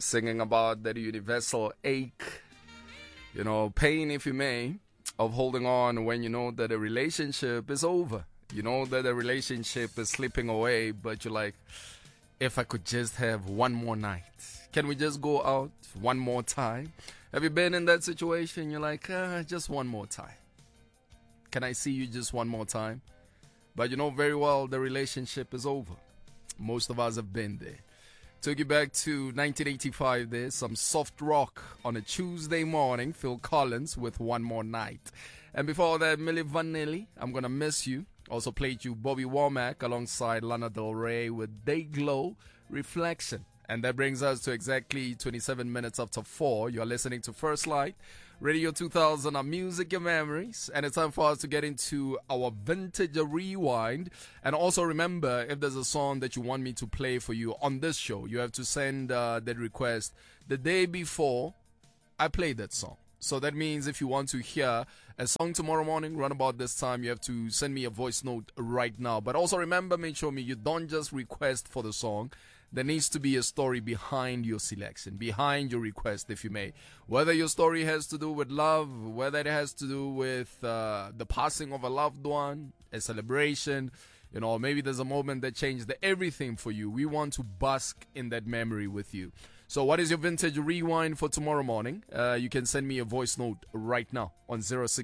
singing about that universal ache, pain, if you may, of holding on when you know that a relationship is over. You know that a relationship is slipping away, but you're like, if I could just have one more night. Can we just go out one more time? Have you been in that situation? You're like, just one more time. Can I see you just one more time? But you know very well the relationship is over. Most of us have been there. Took you back to 1985 there. Some soft rock on a Tuesday morning. Phil Collins with One More Night. And before that, Milli Vanilli, I'm Gonna Miss You. Also played you Bobby Womack alongside Lana Del Rey with Day Glow, Reflection. And that brings us to exactly 27 minutes after 4. You're listening to First Light, Radio 2000, our music and memories. And it's time for us to get into our vintage rewind. And also remember, if there's a song that you want me to play for you on this show, you have to send that request the day before I play that song. So that means if you want to hear a song tomorrow morning, run about this time, you have to send me a voice note right now. But also remember, make sure you don't just request for the song. There needs to be a story behind your selection, behind your request, if you may. Whether your story has to do with love, whether it has to do with the passing of a loved one, a celebration, maybe there's a moment that changed everything for you. We want to bask in that memory with you. So what is your vintage rewind for tomorrow morning? You can send me a voice note right now on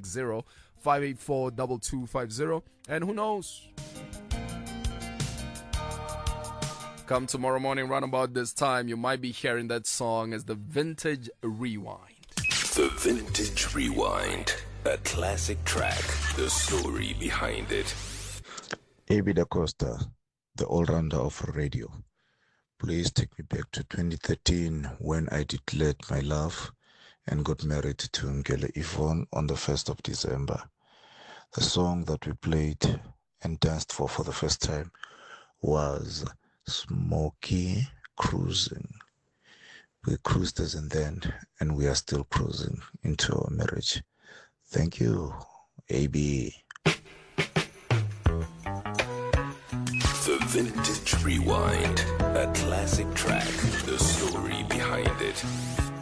060-584-2250. And who knows? Come tomorrow morning, round about this time, you might be hearing that song as the Vintage Rewind. The Vintage Rewind, a classic track, the story behind it. A.B. Da Costa, the all-rounder of radio. Please take me back to 2013 when I declared my love and got married to Ngele Yvonne on the 1st of December. The song that we played and danced for the first time was Smoky Cruising. We cruised as and then, and we are still cruising into our marriage. Thank you, AB. The Vintage Rewind, a classic track, the story behind it.